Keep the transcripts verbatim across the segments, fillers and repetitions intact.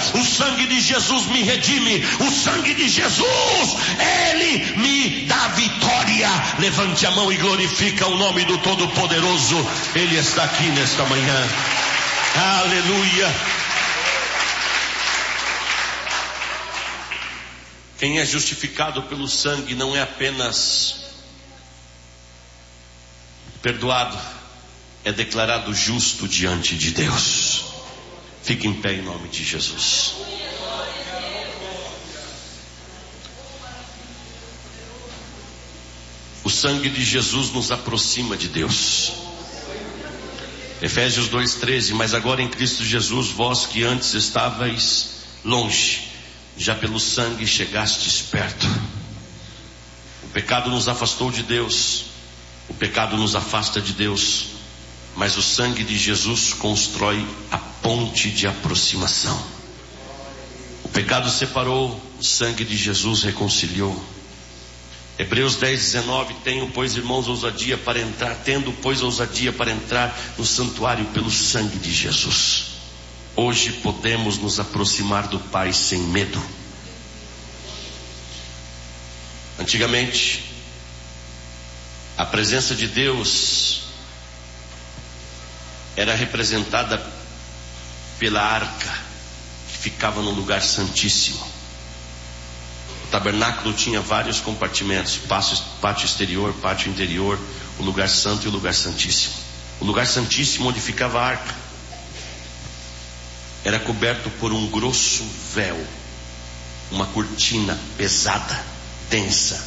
O sangue de Jesus me redime. O sangue de Jesus, Ele me dá vitória. Levante a mão e glorifica o nome do Todo-Poderoso. Ele está aqui nesta manhã. Aleluia. Quem é justificado pelo sangue não é apenas perdoado, é declarado justo diante de Deus. Fique em pé em nome de Jesus. O sangue de Jesus nos aproxima de Deus. Efésios dois, treze. Mas agora em Cristo Jesus, vós que antes estavais longe, já pelo sangue chegastes perto. O pecado nos afastou de Deus. O pecado nos afasta de Deus. Mas o sangue de Jesus constrói a ponte de aproximação. O pecado separou, o sangue de Jesus reconciliou. Hebreus dez, dezenove. Tenho, pois, irmãos, ousadia para entrar, tendo, pois, ousadia para entrar no santuário pelo sangue de Jesus. Hoje podemos nos aproximar do Pai sem medo. Antigamente, a presença de Deus era representada pela arca, que ficava no lugar santíssimo. O tabernáculo tinha vários compartimentos: pátio exterior, pátio interior, o lugar santo e o lugar santíssimo. O lugar santíssimo, onde ficava a arca, era coberto por um grosso véu, uma cortina pesada, densa.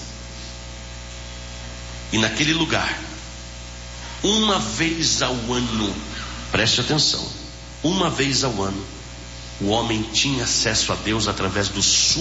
E naquele lugar, uma vez ao ano, preste atenção, uma vez ao ano, o homem tinha acesso a Deus através do